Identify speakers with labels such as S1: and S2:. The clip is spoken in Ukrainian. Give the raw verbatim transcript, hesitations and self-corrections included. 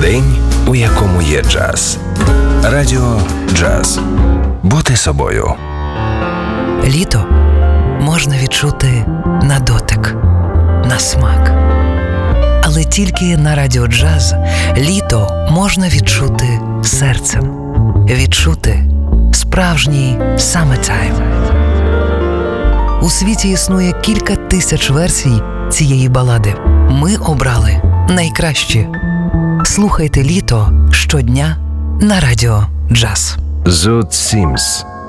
S1: День, у якому є джаз. Радіо Джаз. Бути собою.
S2: Літо можна відчути на дотик, на смак. Але тільки на Радіо Джаз літо можна відчути серцем. Відчути справжній summertime. У світі існує кілька тисяч версій цієї балади. Ми обрали найкращі. Слухайте літо щодня на Радіо Джаз.
S1: Зуд Сімс.